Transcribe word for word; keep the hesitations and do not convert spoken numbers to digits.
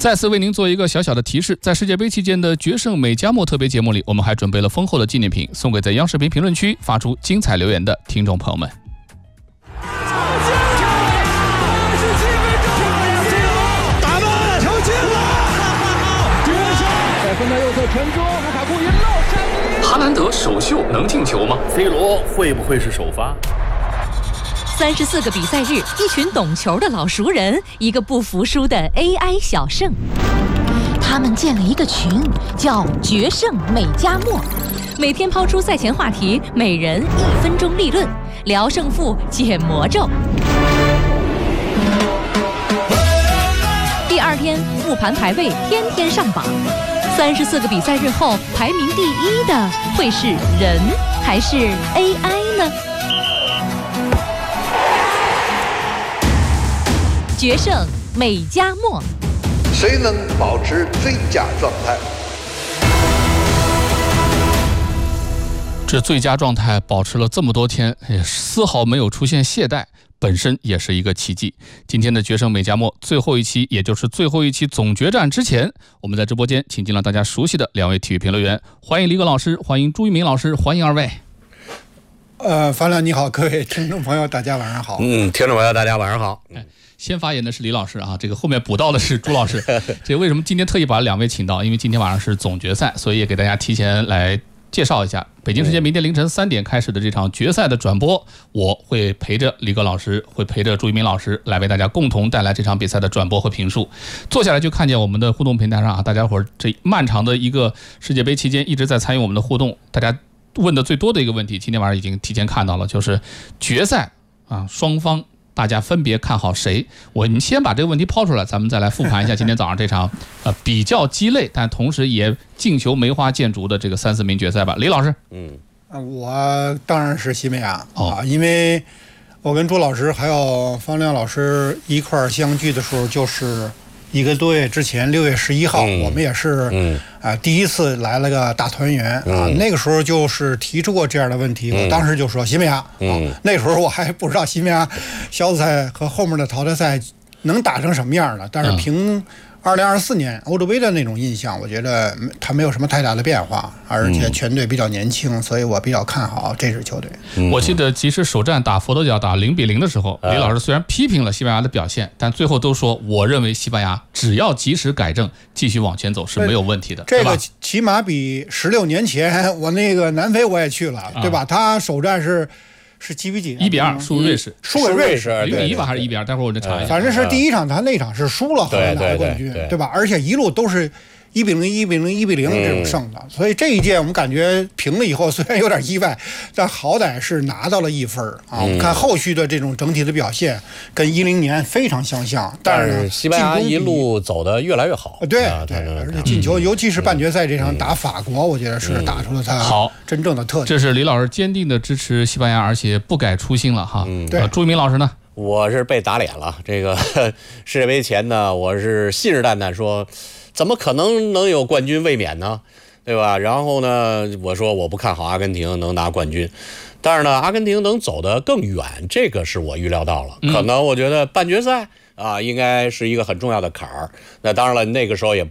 再次为您做一个小小的提示，在世界杯期间的决胜美加墨特别节目里，我们还准备了丰厚的纪念品，送给在央视频评论区发出精彩留言的听众朋友们。 打门，球进了！在分的右侧传中，卢卡库一漏， 哈兰德首秀能进球吗 ？C 罗会不会是首发？ 三十四个比赛日，一群懂球的老熟人，一个不服输的 A I 小胜。他们建了一个群，叫“决胜美加墨”，每天抛出赛前话题，每人一分钟立论，聊胜负，解魔咒。第二天复盘排位，天天上榜。三十四个比赛日后，排名第一的会是人还是 A I 呢？决胜美加墨， 谁能保持最佳状态？ 这最佳状态保持了这么多天，也丝毫没有出现懈怠，本身也是一个奇迹。今天的决胜美加墨最后一期，也就是最后一期总决战之前，我们在直播间请进了大家熟悉的两位体育评论员，欢迎李葛老师，欢迎朱一鸣老师，欢迎二位。 呃，樊亮你好，各位听众朋友，大家晚上好。 嗯，听众朋友大家晚上好。 哎，先发言的是李老师啊，这个后面补到的是朱老师。这个为什么今天特意把两位请到？因为今天晚上是总决赛，所以也给大家提前来介绍一下。北京时间明天凌晨三点开始的这场决赛的转播，我会陪着李葛老师，会陪着朱一鸣老师来为大家共同带来这场比赛的转播和评述。坐下来就看见我们的互动平台上啊，大家伙儿这漫长的一个世界杯期间一直在参与我们的互动，大家问的最多的一个问题，今天晚上已经提前看到了，就是决赛啊，双方大家分别看好谁？我们先把这个问题抛出来，咱们再来复盘一下今天早上这场呃比较鸡肋，但同时也进球梅花间竹的这个三四名决赛吧。李老师， 嗯，我当然是西班牙、哦、啊，因为我跟朱老师还有方亮老师一块儿相聚的时候，就是一个多月之前，六月十一号、嗯，我们也是，嗯，啊，第一次来了个大团圆、嗯、啊。那个时候就是提出过这样的问题，嗯、我当时就说西班牙，嗯、啊，那时候我还不知道西班牙小组赛和后面的淘汰赛能打成什么样的，但是凭二零二四年欧洲杯的那种印象，我觉得它没有什么太大的变化，而且全队比较年轻，所以我比较看好这支球队。 嗯、我记得即使首战打佛得角打零比零的时候，李老师虽然批评了西班牙的表现，但最后都说我认为西班牙只要及时改正，继续往前走是没有问题的。 这个起码比十六年前我那个南非我也去了，啊、对吧？他首战是。是几比几？ 一比二输瑞士， 输给瑞士， 零比一吧还是一比二？待会儿我再查一下。 反正是第一场，他那场是输了，后来拿了冠军，对吧？而且一路都是一比零、一比零、一比零这种胜的，所以这一届我们感觉平了以后，虽然有点意外，但好歹是拿到了一分啊。我们看后续的这种整体的表现，跟一零年非常相像，但是西班牙一路走得越来越好。 对对，而且进球，尤其是半决赛这场打法国，我觉得是打出了他好真正的特点。 这是李老师坚定的支持西班牙，而且不改初心了哈。 嗯，对。 朱一鸣老师呢？ 我是被打脸了。这个世界杯前呢，我是信誓旦旦说，怎么可能能有冠军卫冕呢？对吧？然后呢，我说我不看好阿根廷能拿冠军，但是呢，阿根廷能走得更远，这个是我预料到了。可能我觉得半决赛啊，应该是一个很重要的坎儿。那当然了，那个时候也不